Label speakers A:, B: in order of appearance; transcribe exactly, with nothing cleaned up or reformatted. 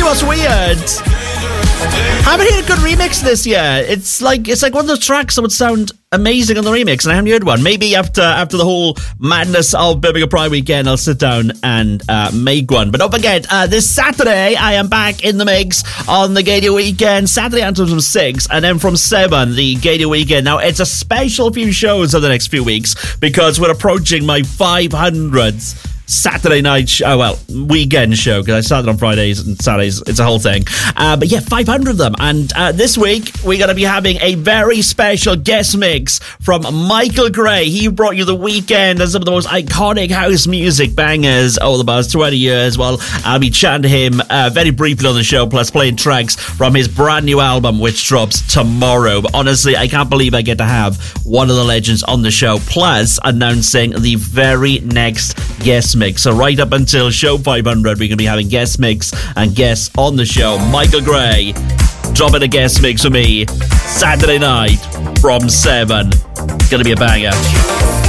A: what's weird? I haven't heard a good remix this year. It's like it's like one of those tracks that would sound amazing on the remix, and I haven't heard one. Maybe after after the whole madness of Birmingham Pride weekend, I'll sit down and uh, make one. But don't forget, uh, this Saturday, I am back in the mix on the Gadio Weekend. Saturday anthems from six, and then from seven, the Gadio Weekend. Now, it's a special few shows over the next few weeks because we're approaching my five hundredth Saturday night show, oh, well, weekend show, because I started on Fridays and Saturdays. It's a whole thing. Uh, but yeah, five hundred of them. And uh, this week, we're going to be having a very special guest mix from Michael Gray. He brought you The Weekend and some of the most iconic house music bangers over the past twenty years. Well, I'll be chatting to him uh, very briefly on the show, plus playing tracks from his brand new album, which drops tomorrow. But honestly, I can't believe I get to have one of the legends on the show, plus announcing the very next guest mix. So right up until show five hundred, we're going to be having guest mix and guests on the show. Michael Gray dropping a guest mix for me Saturday night from seven. It's going to be a banger.